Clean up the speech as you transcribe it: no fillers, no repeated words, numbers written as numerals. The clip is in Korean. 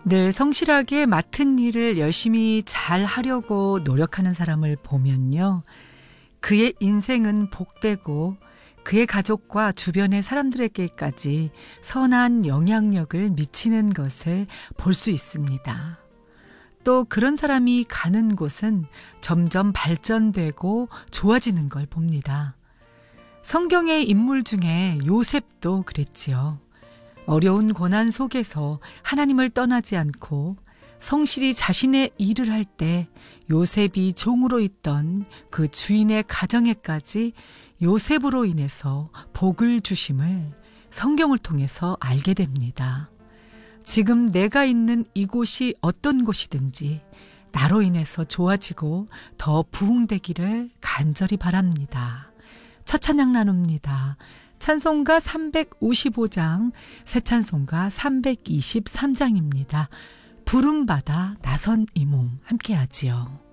늘 성실하게 맡은 일을 열심히 잘 하려고 노력하는 사람을 보면요. 그의 인생은 복되고 그의 가족과 주변의 사람들에게까지 선한 영향력을 미치는 것을 볼 수 있습니다. 또 그런 사람이 가는 곳은 점점 발전되고 좋아지는 걸 봅니다. 성경의 인물 중에 요셉도 그랬지요. 어려운 고난 속에서 하나님을 떠나지 않고 성실히 자신의 일을 할 때 요셉이 종으로 있던 그 주인의 가정에까지 요셉으로 인해서 복을 주심을 성경을 통해서 알게 됩니다. 지금 내가 있는 이곳이 어떤 곳이든지 나로 인해서 좋아지고 더 부흥되기를 간절히 바랍니다. 첫 찬양 나눕니다. 찬송가 355장, 새 찬송가 323장입니다. 부름받아 나선 이 몸 함께 하지요.